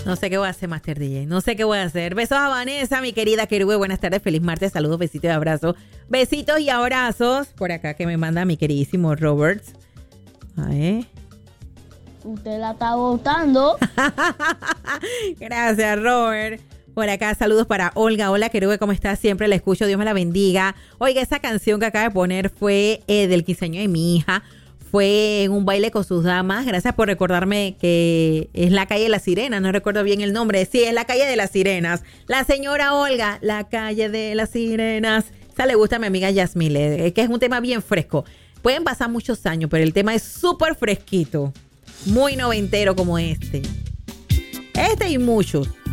No sé qué voy a hacer, Master DJ. No sé qué voy a hacer. Besos a Vanessa, mi querida Querube. Buenas tardes, feliz martes. Saludos, besitos y abrazos. Besitos y abrazos. Por acá que me manda mi queridísimo Robert. A ver. Usted la está votando. Gracias, Robert. Por acá, saludos para Olga. Hola, Querube, ¿cómo estás? Siempre la escucho. Dios me la bendiga. Oiga, esa canción que acaba de poner fue del quinceañero de mi hija. Fue en un baile con sus damas. Gracias por recordarme que es la calle de las Sirenas. No recuerdo bien el nombre. Sí, es la calle de las Sirenas. La señora Olga, la calle de las Sirenas. Esa le gusta a mi amiga Yasmile, que es un tema bien fresco. Pueden pasar muchos años, pero el tema es súper fresquito. Muy noventero como este. Este y muchos.